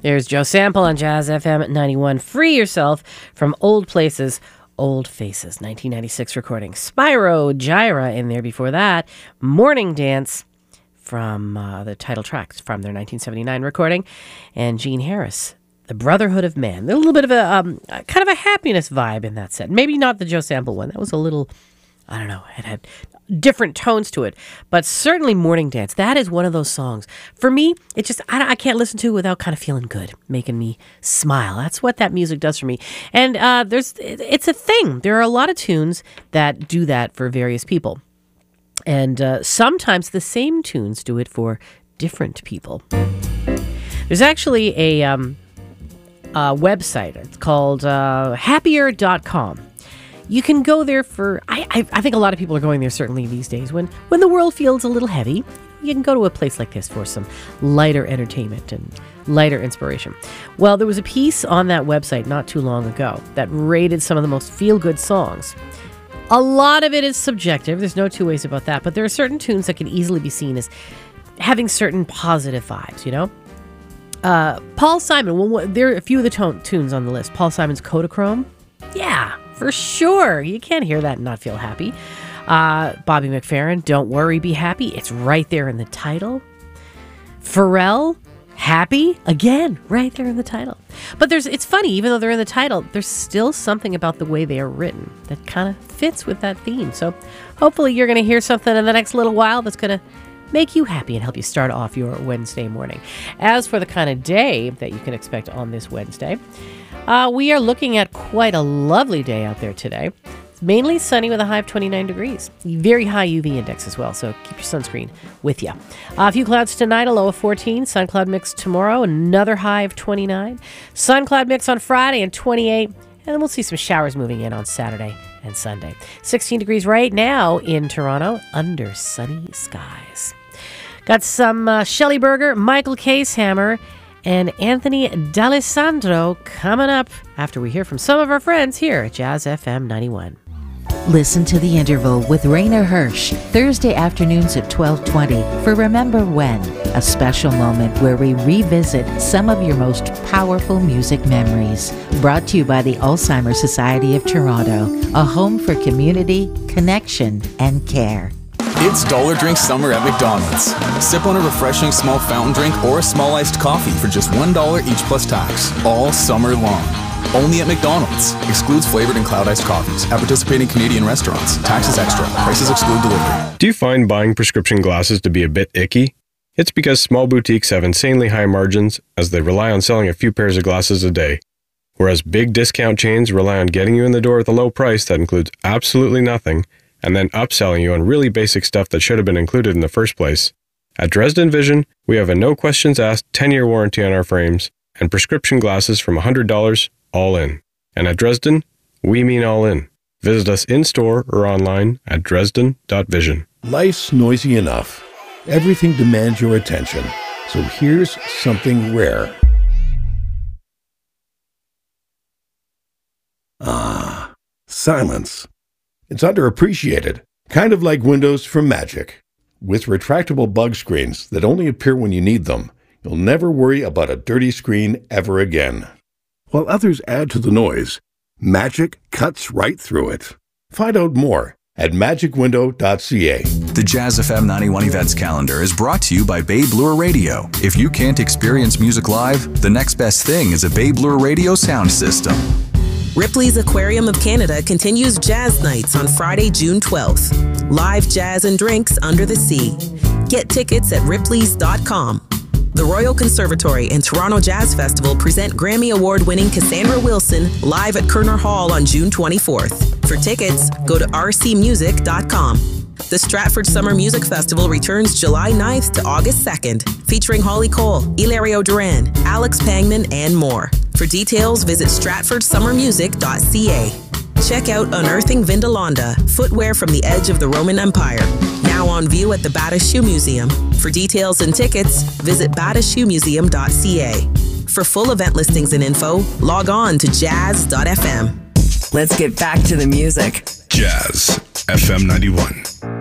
There's Joe Sample on Jazz FM 91. Free yourself from old places, old faces. 1996 recording. Spyro Gyra in there before that. Morning Dance from the title tracks from their 1979 recording. And Gene Harris, The Brotherhood of Man. A little bit of a kind of a happiness vibe in that set. Maybe not the Joe Sample one. That was a little, I don't know, it had different tones to it, but certainly Morning Dance. That is one of those songs. For me, it just, I can't listen to it without kind of feeling good, making me smile. That's what that music does for me. And it's a thing. There are a lot of tunes that do that for various people. And sometimes the same tunes do it for different people. There's actually a website. It's called happier.com. You can go there for, I think a lot of people are going there certainly these days. When the world feels a little heavy, you can go to a place like this for some lighter entertainment and lighter inspiration. Well, there was a piece on that website not too long ago that rated some of the most feel-good songs. A lot of it is subjective. There's no two ways about that. But there are certain tunes that can easily be seen as having certain positive vibes, you know? Paul Simon, there are a few of the tunes on the list. Paul Simon's Kodachrome. Yeah, for sure. You can't hear that and not feel happy. Bobby McFerrin, Don't Worry, Be Happy. It's right there in the title. Pharrell, Happy. Again, right there in the title. But it's funny, even though they're in the title, there's still something about the way they are written that kind of fits with that theme. So hopefully you're going to hear something in the next little while that's going to make you happy and help you start off your Wednesday morning. As for the kind of day that you can expect on this Wednesday, we are looking at quite a lovely day out there today. It's mainly sunny with a high of 29 degrees. Very high UV index as well, so keep your sunscreen with you. A few clouds tonight, a low of 14. Sun cloud mix tomorrow, another high of 29. Sun cloud mix on Friday and 28. And then we'll see some showers moving in on Saturday and Sunday. 16 degrees right now in Toronto under sunny skies. Got some Shelley Berger, Michael Casehammer, and Anthony D'Alessandro coming up after we hear from some of our friends here at Jazz FM 91. Listen to The Interval with Rainer Hirsch, Thursday afternoons at 12:20 for Remember When, a special moment where we revisit some of your most powerful music memories. Brought to you by the Alzheimer's Society of Toronto, a home for community, connection, and care. It's Dollar Drink Summer at McDonald's. Sip on a refreshing small fountain drink or a small iced coffee for just $1 each plus tax, all summer long. Only at McDonald's. Excludes flavored and cloud iced coffees at participating Canadian restaurants. Taxes extra. Prices exclude delivery. Do you find buying prescription glasses to be a bit icky? It's because small boutiques have insanely high margins as they rely on selling a few pairs of glasses a day, whereas big discount chains rely on getting you in the door with a low price that includes absolutely nothing and then upselling you on really basic stuff that should have been included in the first place. At Dresden Vision, we have a no questions asked 10-year warranty on our frames and prescription glasses from $100 all in. And at Dresden, we mean all in. Visit us in-store or online at dresden.vision. Life's noisy enough. Everything demands your attention. So here's something rare. Silence. It's underappreciated, kind of like windows from Magic. With retractable bug screens that only appear when you need them, you'll never worry about a dirty screen ever again. While others add to the noise, Magic cuts right through it. Find out more at magicwindow.ca. The Jazz FM 91 events calendar is brought to you by Bay Bloor Radio. If you can't experience music live, the next best thing is a Bay Bloor Radio sound system. Ripley's Aquarium of Canada continues Jazz Nights on Friday, June 12th. Live jazz and drinks under the sea. Get tickets at ripleys.com. The Royal Conservatory and Toronto Jazz Festival present Grammy Award-winning Cassandra Wilson live at Kerner Hall on June 24th. For tickets, go to rcmusic.com. The Stratford Summer Music Festival returns July 9th to August 2nd, featuring Holly Cole, Ilario Duran, Alex Pangman, and more. For details, visit stratfordsummermusic.ca. Check out Unearthing Vindolanda, footwear from the edge of the Roman Empire. Now on view at the Bata Shoe Museum. For details and tickets, visit batashoemuseum.ca. For full event listings and info, log on to jazz.fm. Let's get back to the music. Jazz FM 91.